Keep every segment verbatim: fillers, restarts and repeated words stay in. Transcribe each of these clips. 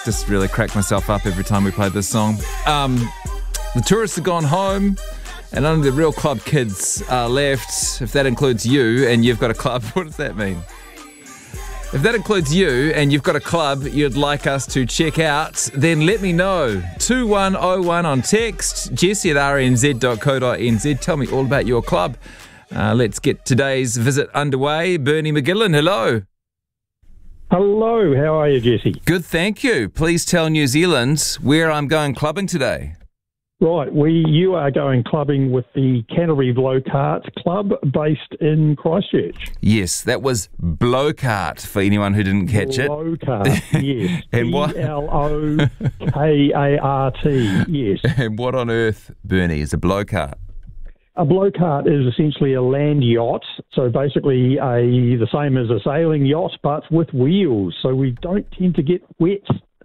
just really crack myself up every time we play this song. Um, the tourists have gone home, and only the real club kids are left. If that includes you, and you've got a club, what does that mean? If that includes you and you've got a club you'd like us to check out, then let me know. two one oh one on text, Jesse at r n z dot co dot n z. Tell me all about your club. Uh, let's get today's visit underway. Bernie McGillen, hello. Hello, how are you, Jesse? Good, thank you. Please tell New Zealand where I'm going clubbing today. Right, we you are going clubbing with the Canterbury Blowcart Club based in Christchurch. Yes, that was Blowcart for anyone who didn't catch it. Blowcart, yes. And what? B L O K A R T, yes. And what on earth, Bernie, is a blowcart? A blowcart is essentially a land yacht, so basically a the same as a sailing yacht, but with wheels, so we don't tend to get wet.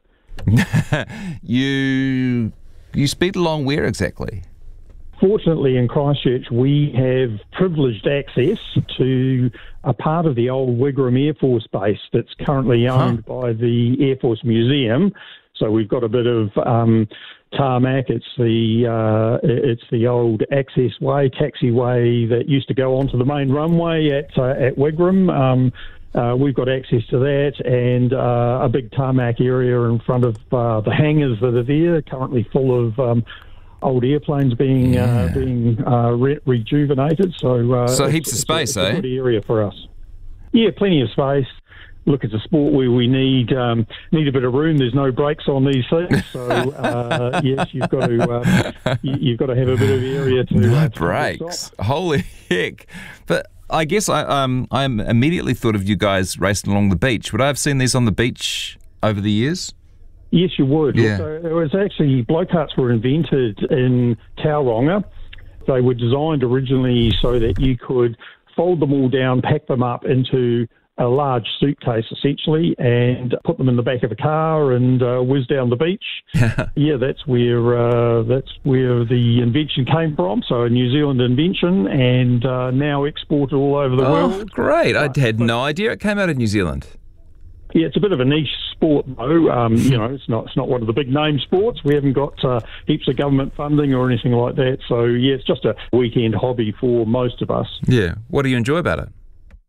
you... You speed along where exactly? Fortunately, in Christchurch, we have privileged access to a part of the old Wigram Air Force Base that's currently owned huh. by the Air Force Museum. So we've got a bit of um, tarmac. It's the uh, it's the old access way, taxiway that used to go onto the main runway at uh, at Wigram. Um, Uh, we've got access to that and uh, a big tarmac area in front of uh, the hangars that are there, currently full of um, old airplanes being yeah. uh, being uh, re- rejuvenated. So, uh, so heaps of space, it's a, it's eh? a good area for us. Yeah, plenty of space. Look, it's a sport where we need um, need a bit of room. There's no brakes on these things, so uh, yes, you've got to uh, you, you've got to have a bit of area to. No uh, brakes. Holy heck! But I guess I um I immediately thought of you guys racing along the beach. Would I have seen these on the beach over the years? Yes, you would. Yeah. So it was actually, blowcarts were invented in Tauranga. They were designed originally so that you could fold them all down, pack them up into a large suitcase essentially, and put them in the back of a car and uh, whiz down the beach. Yeah, that's where uh, that's where the invention came from. So a New Zealand invention, and uh, now exported all over the oh, world. Great! I But, had but, no idea it came out of New Zealand. Yeah, it's a bit of a niche sport, though. Um, you know, it's not it's not one of the big name sports. We haven't got uh, heaps of government funding or anything like that. So yeah, it's just a weekend hobby for most of us. Yeah. What do you enjoy about it?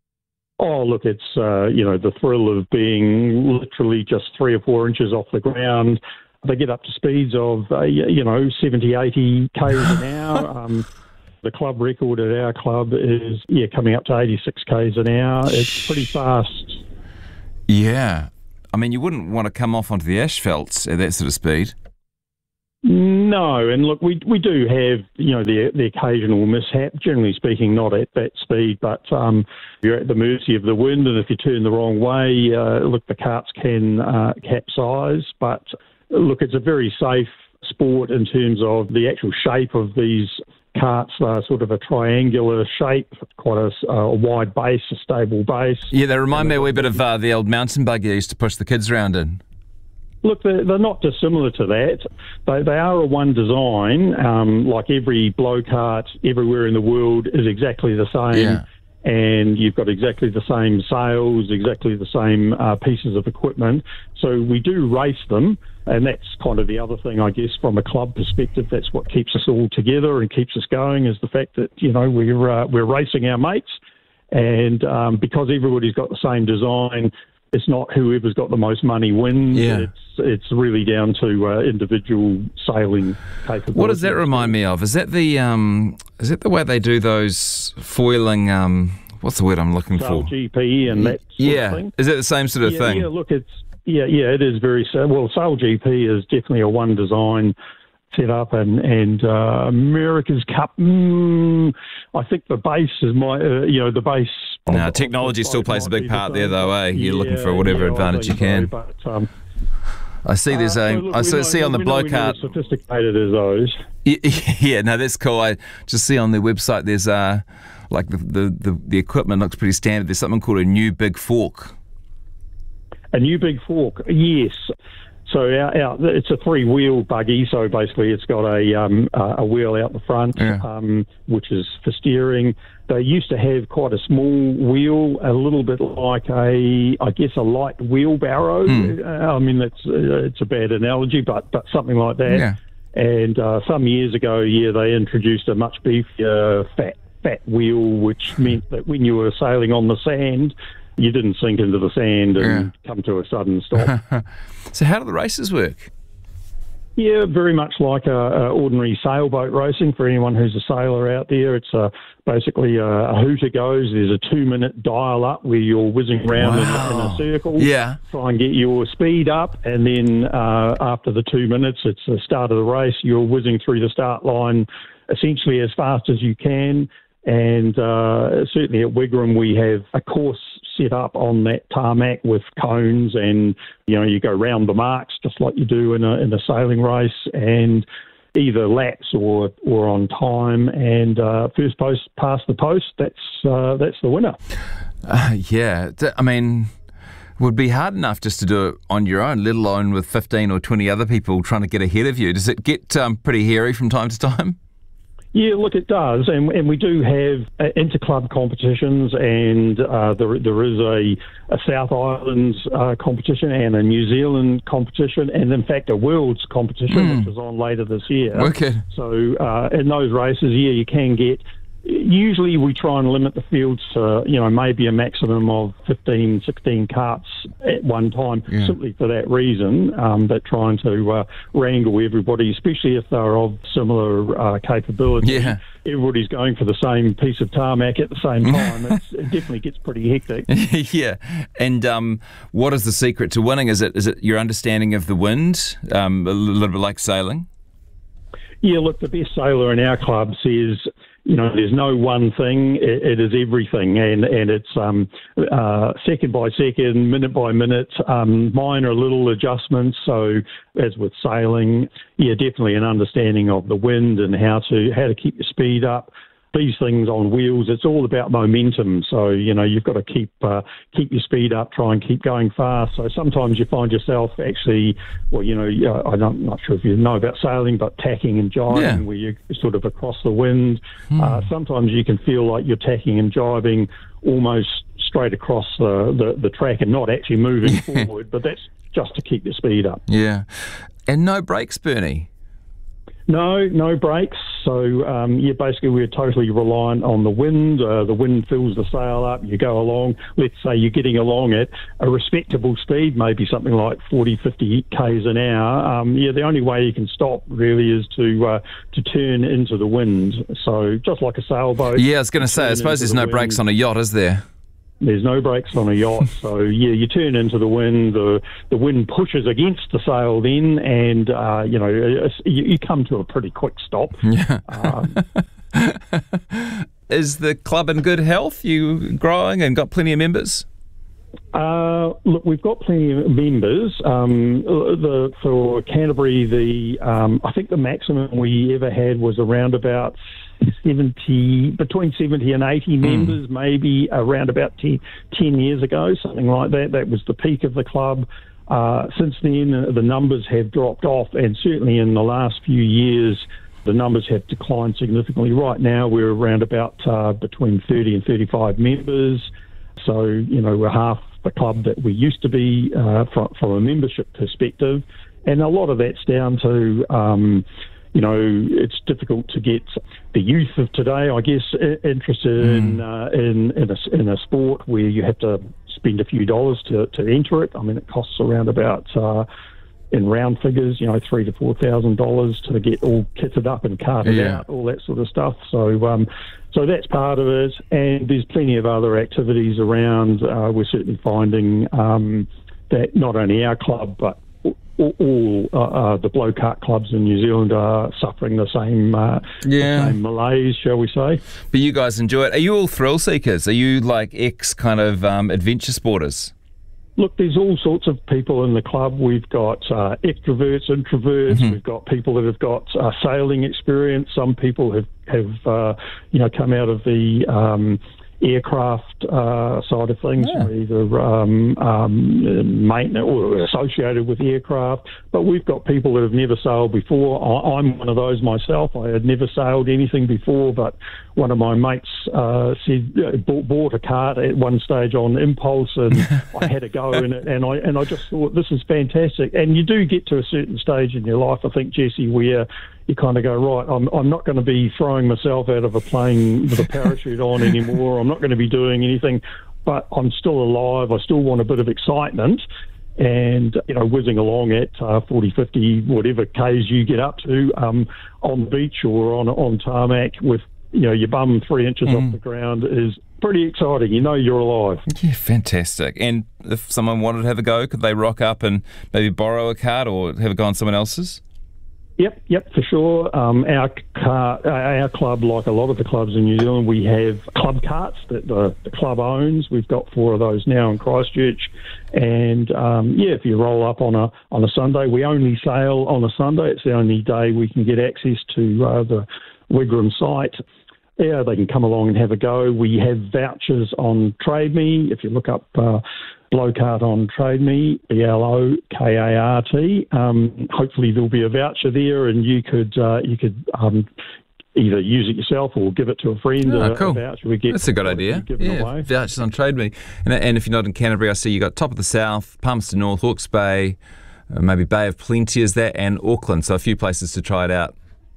Oh, look, it's, uh, you know, the thrill of being literally just three or four inches off the ground. They get up to speeds of, uh, you know, seventy, eighty kays an hour. Um, the club record at our club is, yeah, coming up to eighty-six kays an hour. It's pretty fast. Yeah. I mean, you wouldn't want to come off onto the asphalts at that sort of speed. No, and look, we we do have, you know, the the occasional mishap, generally speaking, not at that speed, but um, you're at the mercy of the wind, and if you turn the wrong way, uh, look, the carts can uh, capsize, but look, it's a very safe sport in terms of the actual shape of these carts. Are sort of a triangular shape, quite a, a wide base, a stable base. Yeah, they remind me a wee bit of uh, the old mountain buggy I used to push the kids around in. Look, they're, they're not dissimilar to that. They, they are a one design. Um, like every blow cart everywhere in the world is exactly the same. Yeah. And you've got exactly the same sails, exactly the same uh, pieces of equipment. So we do race them, and that's kind of the other thing, I guess, from a club perspective. That's what keeps us all together and keeps us going, is the fact that, you know, we're uh, we're racing our mates, and um, because everybody's got the same design, it's not whoever's got the most money wins. Yeah. It's it's really down to uh, individual sailing capability. What does that remind me of? Is that the um, is that the way they do those foiling? Um, what's the word I'm looking Sail for? G P and that sort yeah. of thing. Is that the same sort of yeah, thing? Yeah, look, it's yeah, yeah, it is very sa- well. Sail G P is definitely a one design set up, and and uh, America's Cup. Mm, I think the base is my, uh, you know, the base. No, technology still plays a big part there, though, eh? You're yeah, looking for whatever yeah, advantage you can. So, but, um, I see there's uh, a. so look, I we see, know- see on the we know blow we're not cart. as sophisticated as those. Yeah, no, that's cool. I just see on their website there's uh, like the, the, the, the equipment looks pretty standard. There's something called a new big fork. A new big fork, yes. So our, our, it's a three-wheel buggy, so basically it's got a um, a wheel out the front, yeah. um, which is for steering. They used to have quite a small wheel, a little bit like a, I guess, a light wheelbarrow. Mm. Uh, I mean, that's uh, it's a bad analogy, but but something like that. Yeah. And uh, some years ago, yeah, they introduced a much beefier, fat fat wheel, which meant that when you were sailing on the sand, you didn't sink into the sand and yeah. come to a sudden stop. So how do the races work? Yeah, very much like a, a ordinary sailboat racing. For anyone who's a sailor out there, it's a, basically a, a hooter goes. There's a two-minute dial up where you're whizzing around wow. in, in a circle. Yeah. Try and get your speed up, and then uh, after the two minutes, it's the start of the race. You're whizzing through the start line essentially as fast as you can. And uh, certainly at Wigram, we have a course set up on that tarmac with cones, and you know you go round the marks just like you do in a in a sailing race, and either laps or or on time. And uh, first post past the post, that's uh, that's the winner. Uh, yeah, I mean, it would be hard enough just to do it on your own, let alone with fifteen or twenty other people trying to get ahead of you. Does it get um, pretty hairy from time to time? Yeah, look, it does, and and we do have uh, inter-club competitions, and uh, there there is a, a South Islands uh, competition and a New Zealand competition, and in fact a Worlds competition, mm. which is on later this year. Okay. So uh, in those races, yeah, you can get. Usually we try and limit the fields to, you know, maybe a maximum of fifteen, sixteen carts at one time, yeah. simply for that reason, um, but trying to uh, wrangle everybody, especially if they're of similar uh, capability. Yeah. Everybody's going for the same piece of tarmac at the same time. It's, it definitely gets pretty hectic. Yeah. And um, what is the secret to winning? Is it is it your understanding of the wind, um, a little bit like sailing? Yeah, look, the best sailor in our club says, you know, there's no one thing, it, it is everything, and, and it's um, uh, second by second, minute by minute, um, minor little adjustments. So as with sailing, yeah, definitely an understanding of the wind and how to how to keep your speed up. These things on wheels, it's all about momentum. So, you know, you've got to keep uh, keep your speed up, try and keep going fast. So sometimes you find yourself actually, well, you know, I'm not sure if you know about sailing, but tacking and jibing, yeah. where you're sort of across the wind. Hmm. Uh, sometimes you can feel like you're tacking and jibing almost straight across the, the, the track and not actually moving forward, but that's just to keep your speed up. Yeah. And no brakes, Bernie? No, no brakes. So, um, yeah, basically we're totally reliant on the wind. Uh, the wind fills the sail up. You go along. Let's say you're getting along at a respectable speed, maybe something like forty, fifty kays an hour. Um, yeah, the only way you can stop really is to uh, to turn into the wind. So just like a sailboat. Yeah, I was going to say, I suppose there's the no wind. Brakes on a yacht, is there? There's no brakes on a yacht, so yeah, you turn into the wind. The the wind pushes against the sail then, and uh, you know you, you come to a pretty quick stop. Yeah. Um, Is the club in good health? You growing and got plenty of members? Uh, look, we've got plenty of members. Um, the for Canterbury, the um, I think the maximum we ever had was around about seventy, between seventy and eighty mm. members, maybe around about ten, ten years ago, something like that. That was the peak of the club. Uh, since then, uh, the numbers have dropped off, and certainly in the last few years, the numbers have declined significantly. Right now, we're around about uh, between thirty and thirty-five members. So, you know, we're half the club that we used to be uh, from, from a membership perspective. And a lot of that's down to, um, you know, it's difficult to get the youth of today, I guess, interested mm. in, uh, in, in, a, in a sport where you have to spend a few dollars to, to enter it. I mean, it costs around about, uh, in round figures, you know, three to four thousand dollars to get all kitted up and carted yeah. out, all that sort of stuff. So, um, so that's part of it. And there's plenty of other activities around. Uh, we're certainly finding um, that not only our club, but all, all uh, uh, the blow kart clubs in New Zealand are suffering the same, uh, yeah. the same malaise, shall we say? But you guys enjoy it. Are you all thrill seekers? Are you like ex kind of um, adventure sporters? Look, there's all sorts of people in the club. We've got uh, extroverts, introverts. Mm-hmm. We've got people that have got uh, sailing experience. Some people have, have uh, you know, come out of the um, aircraft uh, side of things, Yeah. either um, um, maintenance or associated with aircraft. But we've got people that have never sailed before. I, I'm one of those myself. I had never sailed anything before, but one of my mates uh, said uh, bought, bought a cart at one stage on impulse, and I had a go in it, and I and I just thought, this is fantastic. And you do get to a certain stage in your life, I think, Jesse, where you kind of go, right, I'm I'm not going to be throwing myself out of a plane with a parachute on anymore. I'm not going to be doing anything, but I'm still alive. I still want a bit of excitement. And, you know, whizzing along at uh, forty, fifty, whatever Ks you get up to um, on the beach or on on tarmac with, you know, your bum three inches Mm. off the ground is pretty exciting. You know you're alive. Yeah, fantastic. And if someone wanted to have a go, could they rock up and maybe borrow a cart or have a go on someone else's? Yep, yep, for sure. Um, our car, our club, like a lot of the clubs in New Zealand, we have club carts that the, the club owns. We've got four of those now in Christchurch, and um, yeah, if you roll up on a on a Sunday, we only sail on a Sunday. It's the only day we can get access to uh, the Wigram site. Yeah, they can come along and have a go. We have vouchers on Trade Me. If you look up uh, Blowcart on Trade Me, B L O K A R T, um, hopefully there'll be a voucher there, and you could uh, you could um, either use it yourself or give it to a friend. Oh, a, cool. a voucher we get. That's a good idea. Given Yeah, away. vouchers on Trade Me. And, and if you're not in Canterbury, I see you got Top of the South, Palmerston North, Hawke's Bay, uh, maybe Bay of Plenty is that, and Auckland. So a few places to try it out.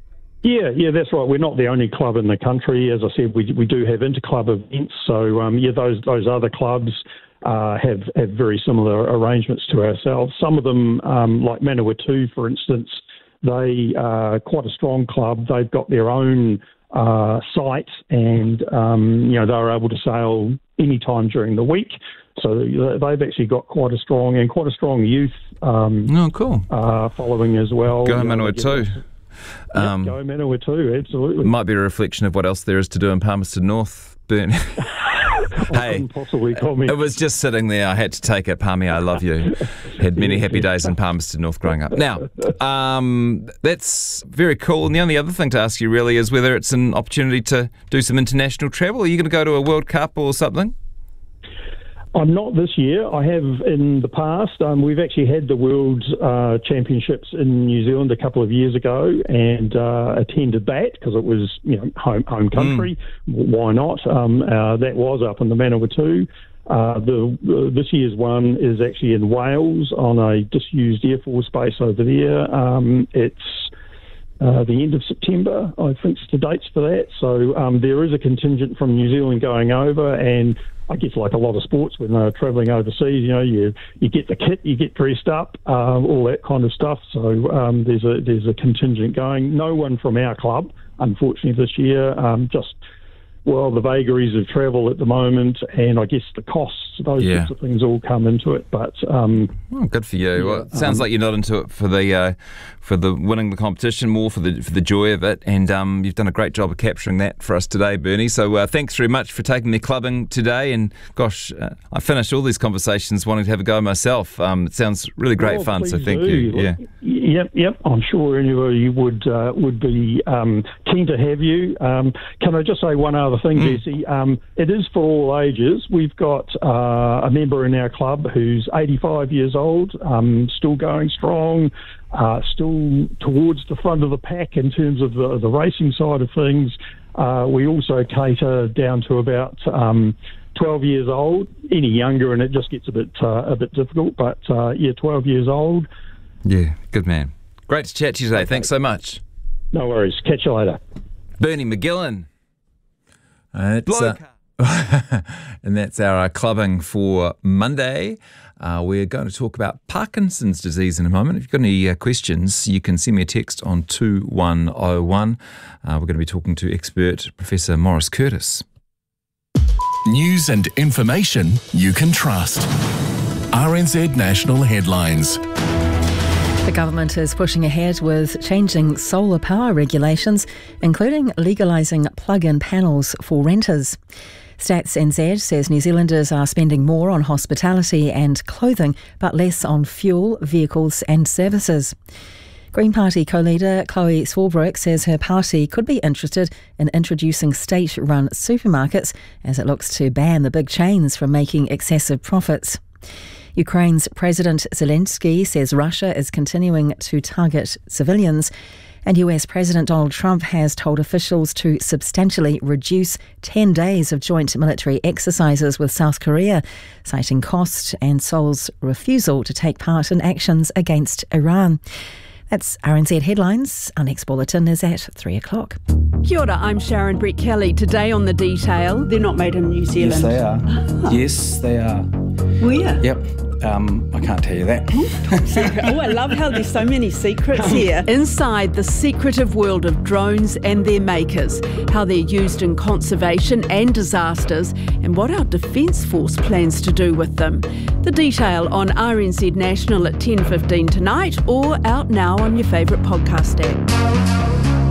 Yeah, yeah, that's right. We're not the only club in the country. As I said, we we do have interclub events. So um, yeah, those those other clubs uh, have have very similar arrangements to ourselves. Some of them, um, like Manawatu, for instance, they are quite a strong club. They've got their own uh, site, and um, you know they're able to sail any time during the week. So they've actually got quite a strong and quite a strong youth um, Oh, cool. uh, following as well. Go You know, Manawatu. Yep, Um, go Manawatu, absolutely. might be a reflection of what else there is to do in Palmerston North, Bernie. I Hey, couldn't possibly comment. it was just sitting there. I had to take it. Palmy, I love you. Had many happy days in Palmerston North growing up. Now, um, that's very cool. And the only other thing to ask you really is whether it's an opportunity to do some international travel. Are you going to go to a World Cup or something? I'm not this year. I have in the past. Um, we've actually had the World uh, Championships in New Zealand a couple of years ago, and uh, attended that because it was, you know, home home country. Mm. Why not? Um, uh, that was up in the Manawatu. Uh, the uh, this year's one is actually in Wales on a disused Air Force base over there. Um, it's Uh, the end of September, I think, is the dates for that. So um, there is a contingent from New Zealand going over, and I guess like a lot of sports when they're travelling overseas, you know, you you get the kit, you get dressed up, um, all that kind of stuff. So um, there's a there's a contingent going. No one from our club, unfortunately, this year. Um, just well, the vagaries of travel at the moment, and I guess the costs, those Yeah. sorts of things all come into it. But um, Oh, good for you. Yeah, Well, it sounds um, like you're not into it for the uh, for the winning the competition, more for the for the joy of it. And um, you've done a great job of capturing that for us today, Bernie. So uh, thanks very much for taking me clubbing today. And gosh, uh, I finished all these conversations wanting to have a go myself. Um, it sounds really great well, fun. So please thank do. you. Yeah. Yep, yep. I'm sure anybody would uh, would be um, keen to have you. Um, can I just say one other thing, Mm. Jesse? Um, it is for all ages. We've got uh, a member in our club who's eighty-five years old, um, still going strong, uh, still towards the front of the pack in terms of the, the racing side of things. Uh, we also cater down to about um, twelve years old. Any younger, and it just gets a bit uh, a bit difficult. But uh, yeah, twelve years old. Yeah, good man. Great to chat to you today. Thanks so much. No worries. Catch you later. Bernie McGillen. Uh, it's, uh, and that's our uh, clubbing for Monday. Uh, we're going to talk about Parkinson's disease in a moment. If you've got any uh, questions, you can send me a text on two one oh one. Uh, we're going to be talking to expert Professor Maurice Curtis. News and information you can trust. R N Z National Headlines. The government is pushing ahead with changing solar power regulations, including legalising plug-in panels for renters. Stats N Z says New Zealanders are spending more on hospitality and clothing, but less on fuel, vehicles and services. Green Party co-leader Chloe Swarbrick says her party could be interested in introducing state-run supermarkets as it looks to ban the big chains from making excessive profits. Ukraine's President Zelensky says Russia is continuing to target civilians, and U S President Donald Trump has told officials to substantially reduce ten days of joint military exercises with South Korea, citing cost and Seoul's refusal to take part in actions against Iran. That's R N Z Headlines. Our next bulletin is at three o'clock. Kia ora, I'm Sharon Brett Kelly. Today on The Detail, they're not made in New Zealand. Yes, they are. Ah. Yes, they are. Where? Yep. Um, I can't tell you that. Oh, I love how there's so many secrets here. Inside the secretive world of drones and their makers, how they're used in conservation and disasters, and what our Defence Force plans to do with them. The Detail on R N Z National at ten fifteen tonight, or out now on your favourite podcast app.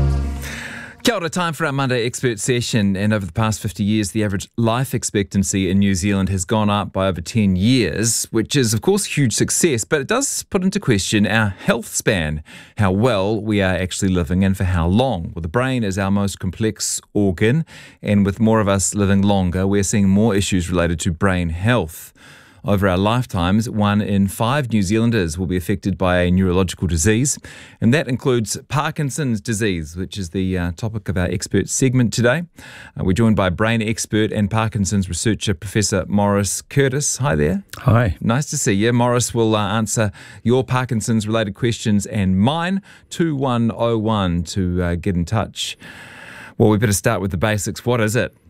Kia ora, time for our Monday expert session. And over the past fifty years, the average life expectancy in New Zealand has gone up by over ten years, which is, of course, a huge success. But it does put into question our health span, how well we are actually living and for how long. Well, the brain is our most complex organ, and with more of us living longer, we're seeing more issues related to brain health. Over our lifetimes, one in five New Zealanders will be affected by a neurological disease, and that includes Parkinson's disease, which is the uh, topic of our expert segment today. Uh, we're joined by brain expert and Parkinson's researcher, Professor Maurice Curtis. Hi there. Hi. Nice to see you. Maurice will uh, answer your Parkinson's-related questions and mine, two one oh one to uh, get in touch. Well, we better start with the basics. What is it?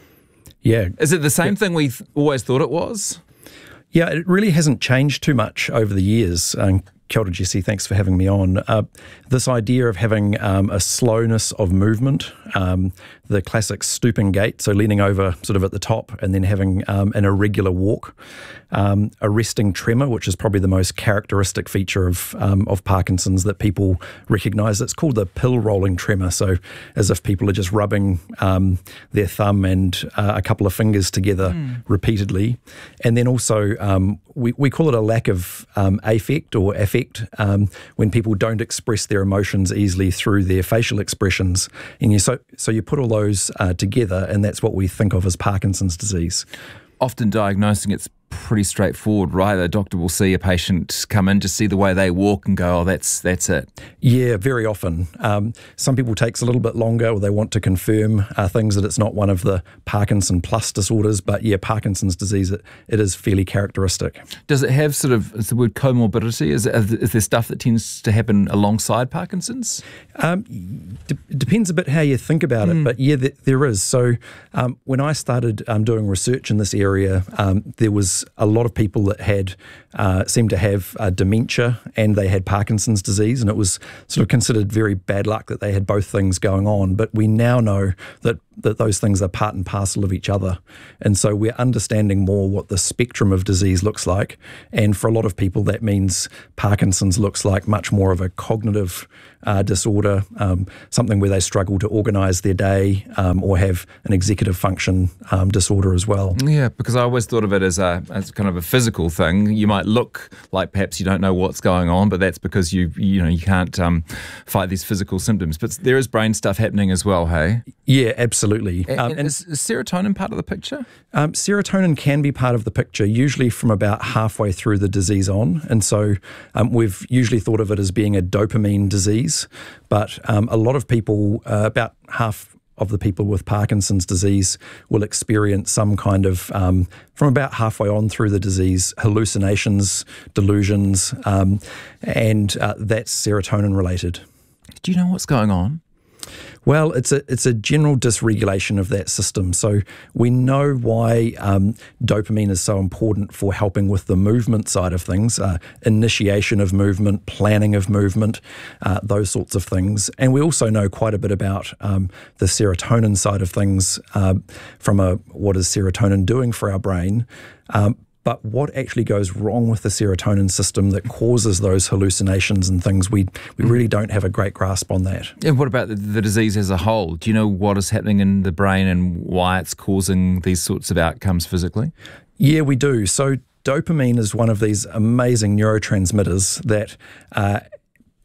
Yeah. Is it the same yeah. thing we th- always thought it was? Yeah, it really hasn't changed too much over the years. Um, kia ora, Jesse, thanks for having me on. Uh, this idea of having um, a slowness of movement, um, the classic stooping gait, so leaning over sort of at the top and then having um, an irregular walk, um, a resting tremor, which is probably the most characteristic feature of um, of Parkinson's that people recognise. It's called the pill rolling tremor, so as if people are just rubbing um, their thumb and uh, a couple of fingers together mm. repeatedly. And then also um, we, we call it a lack of um, affect or affect um, when people don't express their emotions easily through their facial expressions. And you, so, so you put all those uh, together, and that's what we think of as Parkinson's disease. Often diagnosing it's pretty straightforward, right? A doctor will see a patient come in, just see the way they walk and go, oh, that's that's it. Yeah, very often. Um, some people takes a little bit longer, or they want to confirm uh, things that it's not one of the Parkinson plus disorders, but yeah, Parkinson's disease, it, it is fairly characteristic. Does it have sort of, is the word comorbidity? Is, it, is there stuff that tends to happen alongside Parkinson's? Um, d- depends a bit how you think about mm. it, but yeah, th- there is. So um, when I started um, doing research in this area, um, there was a lot of people that had uh, seemed to have uh, dementia, and they had Parkinson's disease, and it was sort of considered very bad luck that they had both things going on. But we now know that that those things are part and parcel of each other, and so we're understanding more what the spectrum of disease looks like. And for a lot of people, that means Parkinson's looks like much more of a cognitive uh, disorder, um, something where they struggle to organise their day, um, or have an executive function um, disorder as well. Yeah, because I always thought of it as a as kind of a physical thing. You might look like perhaps you don't know what's going on, but that's because you you know you can't um, fight these physical symptoms. But there is brain stuff happening as well, hey? Yeah, absolutely. And, um, and is, is serotonin part of the picture? Um, serotonin can be part of the picture, usually from about halfway through the disease on. And so um, we've usually thought of it as being a dopamine disease. But um, a lot of people, uh, about half of the people with Parkinson's disease will experience some kind of, um, from about halfway on through the disease, hallucinations, delusions, um, and uh, that's serotonin related. Do you know what's going on? Well, it's a it's a general dysregulation of that system. So we know why um, dopamine is so important for helping with the movement side of things, uh, initiation of movement, planning of movement, uh, those sorts of things. And we also know quite a bit about um, the serotonin side of things uh, from a what is serotonin doing for our brain. Um, But what actually goes wrong with the serotonin system that causes those hallucinations and things, we we really don't have a great grasp on that. And what about the, the disease as a whole? Do you know what is happening in the brain and why it's causing these sorts of outcomes physically? Yeah, we do. So dopamine is one of these amazing neurotransmitters that uh,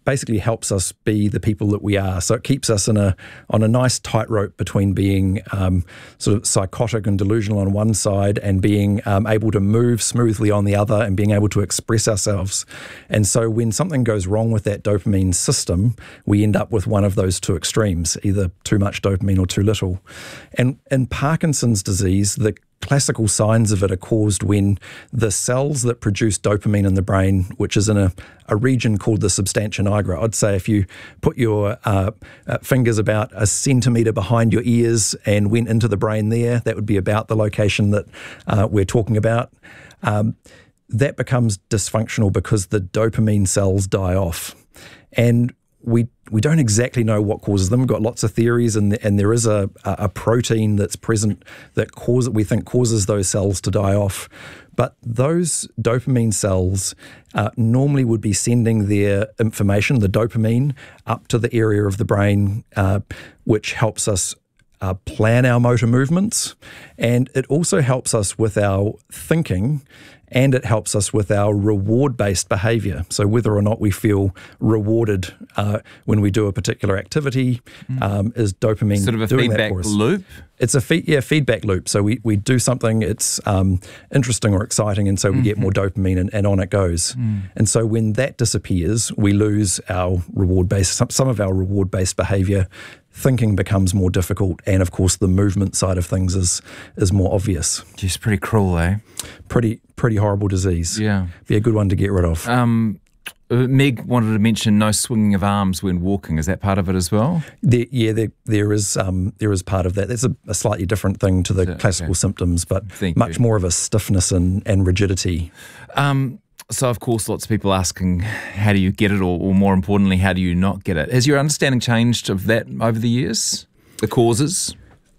basically helps us be the people that we are. So it keeps us in a on a nice tightrope between being um, sort of psychotic and delusional on one side and being um, able to move smoothly on the other and being able to express ourselves. And so when something goes wrong with that dopamine system, we end up with one of those two extremes, either too much dopamine or too little. And in Parkinson's disease, the classical signs of it are caused when the cells that produce dopamine in the brain, which is in a, a region called the substantia nigra. I'd say if you put your uh, uh, fingers about a centimetre behind your ears and went into the brain there, that would be about the location that uh, we're talking about. Um, that becomes dysfunctional because the dopamine cells die off. And we we don't exactly know what causes them. We've got lots of theories, and and there is a a protein that's present that cause we think causes those cells to die off. But those dopamine cells uh, normally would be sending their information, the dopamine, up to the area of the brain uh, which helps us uh, plan our motor movements, and it also helps us with our thinking. And it helps us with our reward-based behaviour. So whether or not we feel rewarded uh, when we do a particular activity mm. um, is dopamine sort of a doing feedback that for us. loop? It's a fe- yeah feedback loop. So we, we do something, it's um, interesting or exciting, and so we mm-hmm. get more dopamine, and, and on it goes. Mm. And so when that disappears, we lose our reward-based, some, some of our reward-based behaviour. Thinking becomes more difficult, and of course the movement side of things is is more obvious. Just pretty cruel, eh? Pretty pretty horrible disease. Yeah, be a good one to get rid of. Um, Meg wanted to mention no swinging of arms when walking. Is that part of it as well? There, yeah, there, there is um, there is part of that. That's a, a slightly different thing to the yeah, classical okay. symptoms, but Thank much you. more of a stiffness and, and rigidity. Um, So, of course, lots of people asking, how do you get it, or, or more importantly, how do you not get it? Has your understanding changed of that over the years, the causes?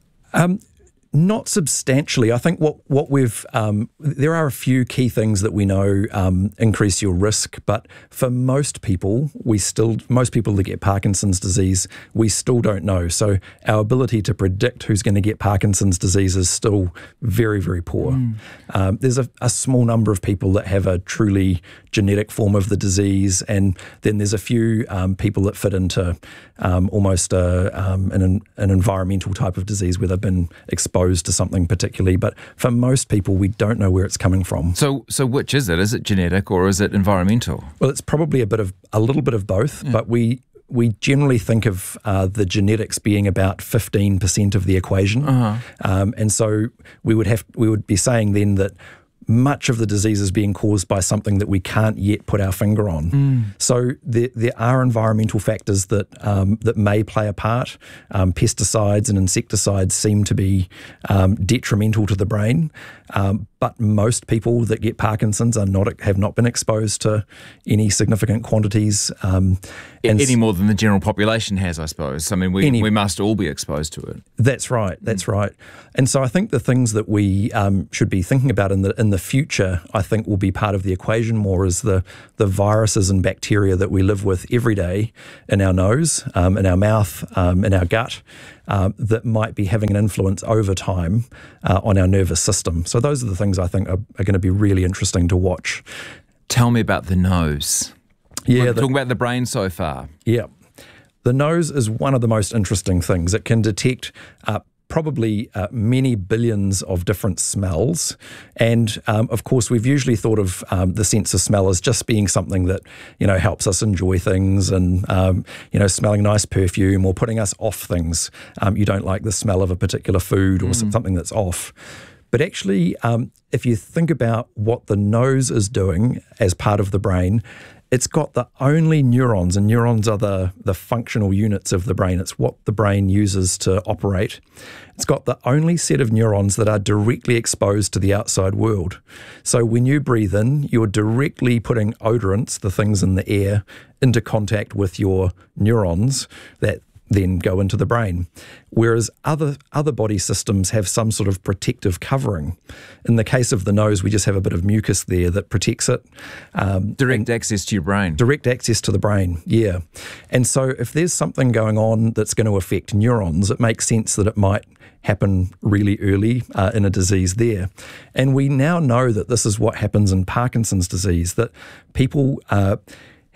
Um, not substantially. I think what, what we've, um, there are a few key things that we know um, increase your risk, but for most people, we still, most people that get Parkinson's disease, we still don't know. So our ability to predict who's going to get Parkinson's disease is still very, very poor. Mm. Um, there's a, a small number of people that have a truly genetic form of the disease, and then there's a few um, people that fit into um, almost a, um, an, an environmental type of disease where they've been exposed to something particularly. But for most people, we don't know where it's coming from. So, so which is it? Is it genetic or is it environmental? Well, it's probably a bit of a little bit of both, yeah. but we. We generally think of uh, the genetics being about fifteen percent of the equation, uh-huh. um, and so we would have we would be saying then that much of the disease is being caused by something that we can't yet put our finger on. Mm. So there, there are environmental factors that um, that may play a part. Um, pesticides and insecticides seem to be um, detrimental to the brain, um, but most people that get Parkinson's are not have not been exposed to any significant quantities. Um, and any more than the general population has, I suppose. I mean, we any, we must all be exposed to it. That's right. That's mm. right. And so I think the things that we um, should be thinking about in the in the future, I think, will be part of the equation more is the the viruses and bacteria that we live with every day in our nose, um, in our mouth, um, in our gut, um, that might be having an influence over time uh, on our nervous system. So those are the things I think are, are going to be really interesting to watch. Tell me about the nose. Yeah, We're the, talking about the brain so far. Yeah. The nose is one of the most interesting things. It can detect uh, probably uh, many billions of different smells. And um, of course, we've usually thought of um, the sense of smell as just being something that, you know, helps us enjoy things and, um, you know, smelling nice perfume or putting us off things. Um, you don't like the smell of a particular food or mm. something that's off. But actually, um, if you think about what the nose is doing as part of the brain, it's got the only neurons, and neurons are the, the functional units of the brain. It's what the brain uses to operate. It's got the only set of neurons that are directly exposed to the outside world. So when you breathe in, you're directly putting odorants, the things in the air, into contact with your neurons that then go into the brain. Whereas other other body systems have some sort of protective covering. In the case of the nose, we just have a bit of mucus there that protects it. Um, direct access to your brain. Direct access to the brain, yeah. And so if there's something going on that's going to affect neurons, it makes sense that it might happen really early uh, in a disease there. And we now know that this is what happens in Parkinson's disease, that people uh,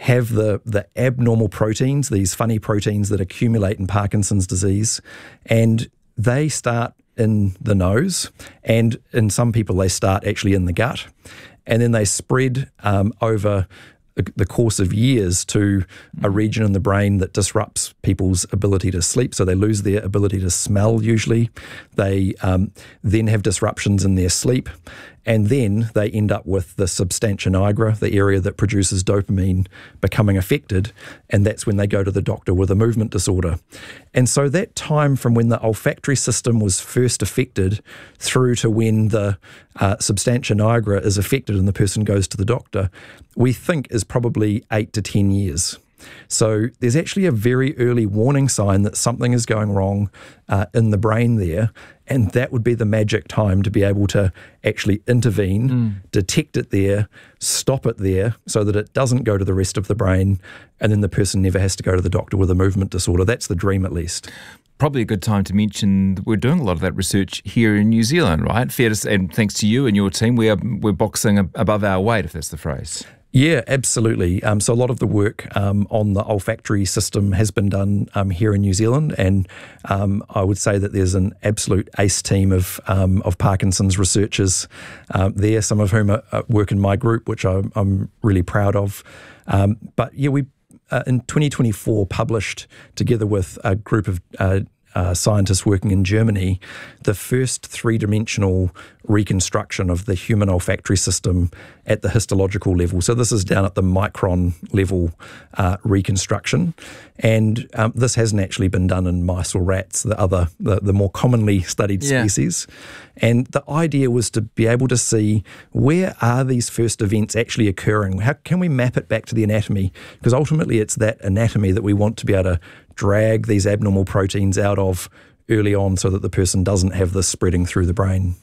have the, the abnormal proteins, these funny proteins that accumulate in Parkinson's disease, and they start in the nose, and in some people they start actually in the gut, and then they spread um, over the course of years to a region in the brain that disrupts people's ability to sleep. So they lose their ability to smell usually. They um, then have disruptions in their sleep. And then they end up with the substantia nigra, the area that produces dopamine, becoming affected. And that's when they go to the doctor with a movement disorder. And so that time from when the olfactory system was first affected through to when the uh, substantia nigra is affected and the person goes to the doctor, we think is probably eight to ten years. So there's actually a very early warning sign that something is going wrong uh, in the brain there, and that would be the magic time to be able to actually intervene, mm. detect it there, stop it there so that it doesn't go to the rest of the brain, and then the person never has to go to the doctor with a movement disorder. That's the dream, at least. Probably a good time to mention that we're doing a lot of that research here in New Zealand, right? Fair to say, and thanks to you and your team, we are, we're boxing above our weight, if that's the phrase. Yeah, absolutely. Um, so a lot of the work um, on the olfactory system has been done um, here in New Zealand, and um, I would say that there's an absolute ace team of um, of Parkinson's researchers um, there, some of whom are, are work in my group, which I'm, I'm really proud of. Um, but yeah, we uh, in twenty twenty-four published, together with a group of uh, Uh, scientists working in Germany, the first three-dimensional reconstruction of the human olfactory system at the histological level. So this is down at the micron level uh, reconstruction, and um, this hasn't actually been done in mice or rats, the other, the, the more commonly studied yeah. species. And the idea was to be able to see, where are these first events actually occurring? How can we map it back to the anatomy? Because ultimately it's that anatomy that we want to be able to drag these abnormal proteins out of early on so that the person doesn't have this spreading through the brain.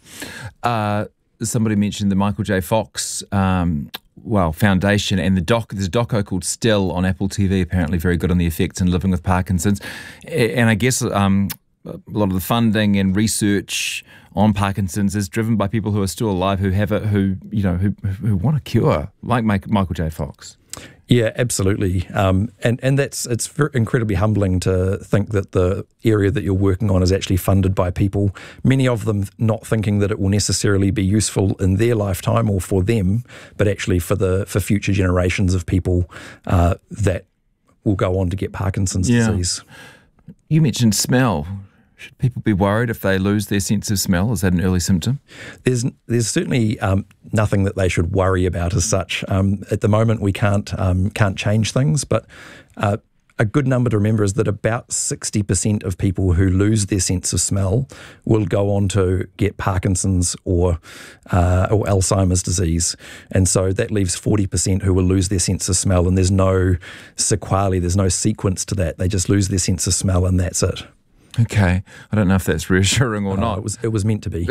Uh, somebody mentioned the Michael J. Fox um, well, Foundation and the doc. There's a doco called Still on Apple T V, apparently very good on the effects in living with Parkinson's. And I guess um, a lot of the funding and research on Parkinson's is driven by people who are still alive, who have it, who, you know, who, who want a cure, like Michael J. Fox. Yeah, absolutely. Um, and, and that's it's very incredibly humbling to think that the area that you're working on is actually funded by people, many of them not thinking that it will necessarily be useful in their lifetime or for them, but actually for the for future generations of people uh, that will go on to get Parkinson's yeah. disease. You mentioned smell. Should people be worried if they lose their sense of smell? Is that an early symptom? There's there's certainly um, nothing that they should worry about as such. Um, at the moment, we can't um, can't change things, but uh, a good number to remember is that about sixty percent of people who lose their sense of smell will go on to get Parkinson's or uh, or Alzheimer's disease, and so that leaves forty percent who will lose their sense of smell, and there's no sequelae, there's no sequence to that. They just lose their sense of smell, and that's it. Okay, I don't know if that's reassuring or oh, not. It was, it was meant to be.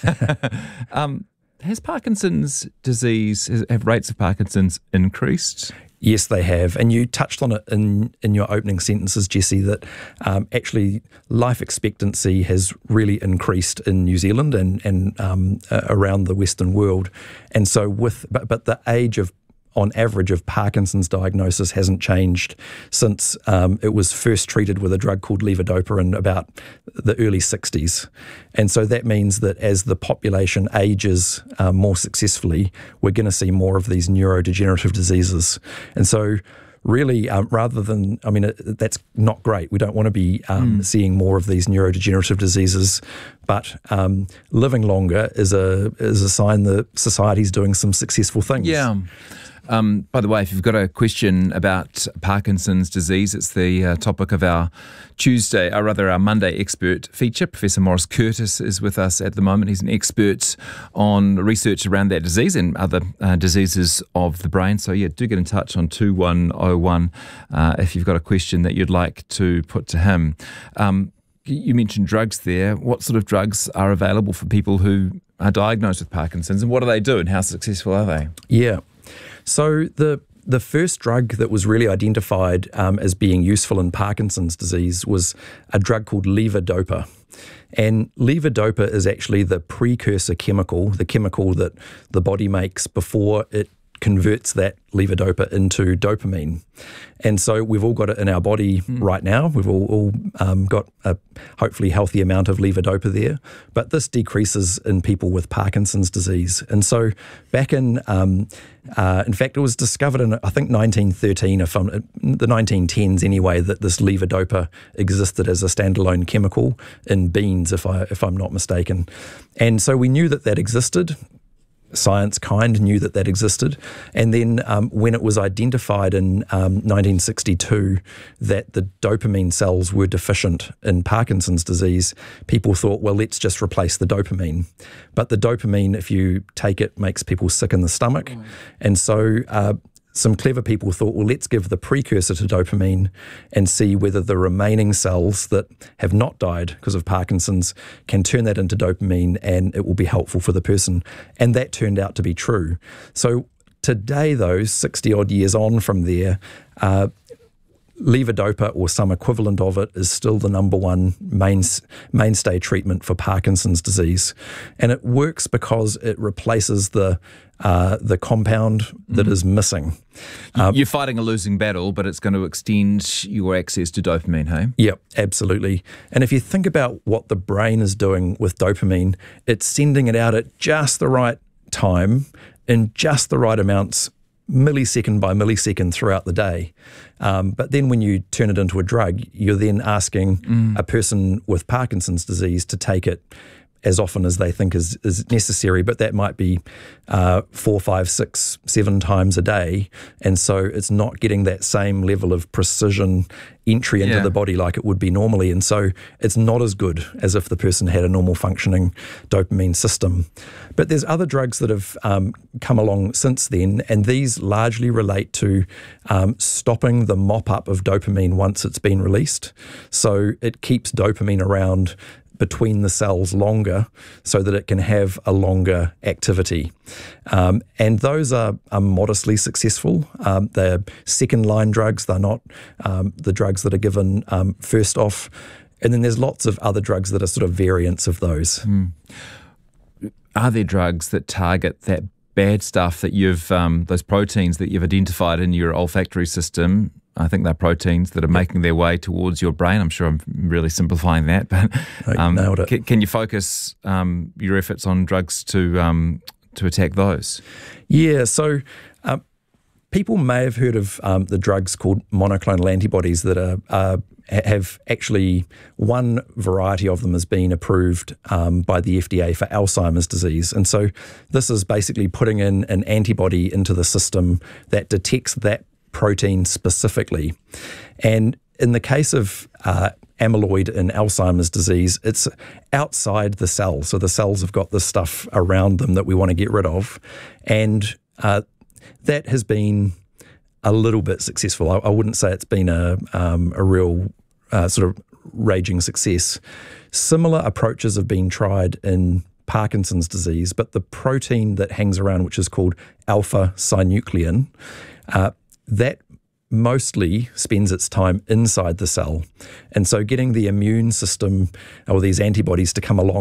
um, has Parkinson's disease, have rates of Parkinson's increased? Yes, they have. And you touched on it in, in your opening sentences, Jesse, that um, actually life expectancy has really increased in New Zealand and, and um, uh, around the Western world. And so with, but, but the age of on average of Parkinson's diagnosis hasn't changed since um, it was first treated with a drug called levodopa in about the early sixties. And so that means that as the population ages uh, more successfully, we're going to see more of these neurodegenerative diseases. And so really, um, rather than, I mean, it, that's not great. We don't want to be um, mm. seeing more of these neurodegenerative diseases, but um, living longer is a is a sign that society's doing some successful things. Yeah. Um, by the way, if you've got a question about Parkinson's disease, it's the uh, topic of our Tuesday, or rather our Monday expert feature. Professor Maurice Curtis is with us at the moment. He's an expert on research around that disease and other uh, diseases of the brain. So yeah, do get in touch on two one oh one uh, if you've got a question that you'd like to put to him. Um, you mentioned drugs there. What sort of drugs are available for people who are diagnosed with Parkinson's, and what do they do, and how successful are they? Yeah. So the the first drug that was really identified um, as being useful in Parkinson's disease was a drug called levodopa. And levodopa is actually the precursor chemical, the chemical that the body makes before it converts that levodopa into dopamine. And so we've all got it in our body mm. right now. We've all, all um, got a hopefully healthy amount of levodopa there. But this decreases in people with Parkinson's disease. And so back in, um, uh, in fact, it was discovered in, I think, nineteen thirteen, if I'm, the nineteen tens anyway, that this levodopa existed as a standalone chemical in beans, if, I, if I'm not mistaken. And so we knew that that existed. Science kind knew that that existed. And then um, when it was identified in um, nineteen sixty-two that the dopamine cells were deficient in Parkinson's disease, people thought, well, let's just replace the dopamine. But the dopamine, if you take it, makes people sick in the stomach. Mm. And so uh, some clever people thought, well, let's give the precursor to dopamine and see whether the remaining cells that have not died because of Parkinson's can turn that into dopamine and it will be helpful for the person. And that turned out to be true. So today, though, sixty odd years on from there, uh, levodopa or some equivalent of it is still the number one main, mainstay treatment for Parkinson's disease. And it works because it replaces the uh, the compound that mm. is missing. Um, You're fighting a losing battle, but it's going to extend your access to dopamine, hey? Yep, absolutely. And if you think about what the brain is doing with dopamine, it's sending it out at just the right time in just the right amounts, millisecond by millisecond throughout the day. Um, but then when you turn it into a drug, you're then asking mm. a person with Parkinson's disease to take it as often as they think is, is necessary, but that might be uh, four, five, six, seven times a day. And so it's not getting that same level of precision entry into yeah. the body like it would be normally. And so it's not as good as if the person had a normal functioning dopamine system. But there's other drugs that have um, come along since then, and these largely relate to um, stopping the mop-up of dopamine once it's been released. So it keeps dopamine around between the cells longer so that it can have a longer activity. Um, and those are, are modestly successful. Um, they're second-line drugs. They're not um, the drugs that are given um, first off. And then there's lots of other drugs that are sort of variants of those. Mm. Are there drugs that target that bad stuff that you've, um, those proteins that you've identified in your olfactory system? I think they're proteins that are making their way towards your brain. I'm sure I'm really simplifying that, but um, nailed it. Can, can you focus um, your efforts on drugs to um, to attack those? Yeah, so uh, people may have heard of um, the drugs called monoclonal antibodies that are uh, have actually, one variety of them has been approved um, by the F D A for Alzheimer's disease. And so this is basically putting in an antibody into the system that detects that protein specifically. And in the case of uh, amyloid in Alzheimer's disease, it's outside the cell. So the cells have got this stuff around them that we want to get rid of. And uh, that has been a little bit successful. I, I wouldn't say it's been a, um, a real uh, sort of raging success. Similar approaches have been tried in Parkinson's disease, but the protein that hangs around, which is called alpha-synuclein, uh, that mostly spends its time inside the cell. And so getting the immune system or these antibodies to come along